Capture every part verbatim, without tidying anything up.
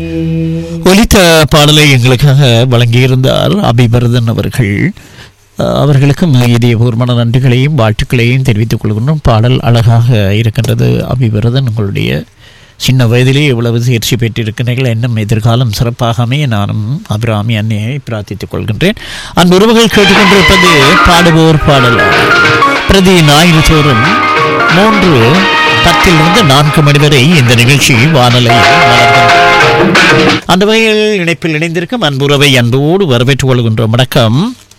ஒலித்த பாடலை எங்களுக்காக வழங்கியிருந்தார் அபிவர்தன் அவர்கள். அவர்களுக்கும் இதயபூர்வமான நன்றிகளையும் வாழ்த்துக்களையும் தெரிவித்துக் கொள்கின்றோம். பாடல் அழகாக இருக்கின்றது. அபிவர்தன், உங்களுடைய சின்ன வயதிலே எவ்வளவு தேர்ச்சி பெற்றிருக்கிறீர்கள், இன்னும் எதிர்காலம் சிறப்பாக அமைய நானும் அபிராமி அன்னையை பிரார்த்தித்துக் கொள்கின்றேன். அந்த உறவுகள் கேட்டுக்கொண்டிருப்பது பாடுவோர் பாடல். பிரதி ஞாயிறு தோறும் மூன்று பத்திலிருந்து நான்கு மணி வரை இந்த நிகழ்ச்சி வானொலி அந்த வகையில் இணைப்பில் இணைந்திருக்கும் அன்புறவை அன்போடு வரவேற்றுக் கொள்கின்றோம். வணக்கம்.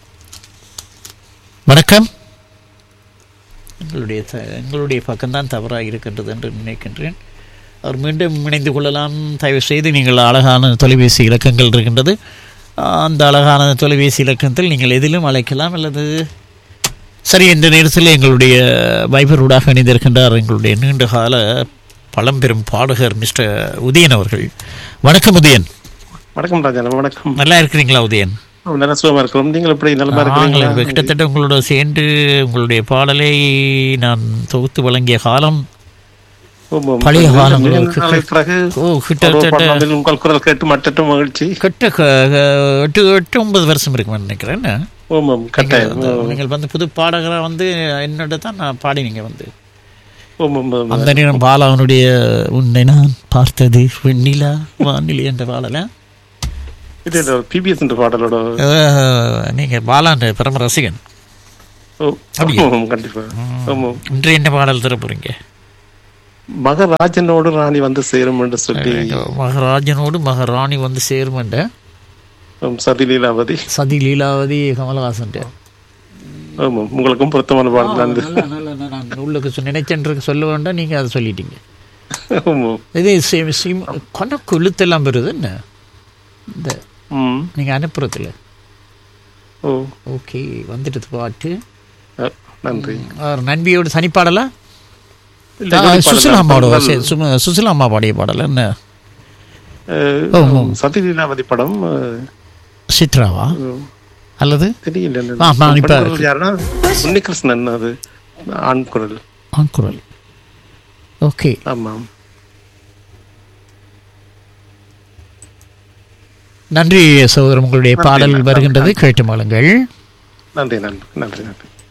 வணக்கம். எங்களுடைய எங்களுடைய பக்கம்தான் தவறாக இருக்கின்றது என்று நினைக்கின்றேன். அவர் மீண்டும் இணைந்து கொள்ளலாம். தயவு செய்து நீங்கள் அழகான தொலைபேசி இலக்கங்கள் இருக்கின்றது. அந்த அழகான தொலைபேசி இலக்கத்தில் நீங்கள் எதிலும் அழைக்கலாம். அல்லது சரி, இந்த நேரத்தில் எங்களுடைய வைபரூடாக இணைந்திருக்கின்றார் எங்களுடைய நீண்டகால பழம்பெரும் பாடகர் மிஸ்டர் உதயன் அவர்கள். வணக்கம் உதயன். வணக்கம் ராஜா. வணக்கம். நல்லா இருக்கிறீங்களா உதயன்? நல்லா சுகமா இருக்கிறோம். நீங்கள் எப்படி நலமா இருக்கிறீங்களா? கிட்டத்தட்ட உங்களோட சேர்ந்து உங்களுடைய பாடலை நான் தொகுத்து வழங்கிய காலம் பழைய காலங்களுக்கு உங்கள் குரல் கேட்டு மட்டற்ற மகிழ்ச்சி. கிட்ட எட்டு எட்டு ஒன்பது வருஷம் இருக்குன்னு நினைக்கிறேன். நீங்கள் வந்து புது பாடகராக வந்து என்னோட தான் நான் பாடினீங்க வந்து அந்த நேரம் பாலாவனுடைய உன்னை நான் பார்த்தது வெண்ணிலா வானிலை என்ற பாடல பிபிஎஸ் என்ற பாடலோட நீங்க பாலாண்ட பரம ரசிகன். கண்டிப்பா. இன்று என்ன பாடல் தர போறீங்க? மகராஜனோடு ராணி வந்து சேரும் என்று சொல்லி. மகராஜனோடு மகராணி வந்து சேரும் என்ற சதி லீலாவதி. சதி லீலாவதி கமலஹாசன். உங்களுக்கும் பொருத்தமான பாடல். உள்ளுக்கு நினைச்சென்று சொல்ல வேண்டாம், நீங்க அதை சொல்லிட்டீங்க. இது கணக்கு இழுத்தெல்லாம் வருது என்ன இந்த நீங்க அனுப்புறதுல. ஓகே, வந்துட்டு பாட்டு. நன்றி. நன்பியோடு தனிப்பாடலா? சுசிலா அம்மாவோட சுசிலா அம்மா பாடிய பாடல் என்ன? சதி லீலாவதி படம். சித்ராவா அல்லது உன்னிகிருஷ்ணன்? அது ஆண் குரல். ஆண் குரல். ஓகே. ஆமாம். நன்றி சகோதரர், உங்களுடைய பாடல் வருகின்றது, கேட்டு மாளுங்கள். நன்றி நன்றி நன்றி நன்றி.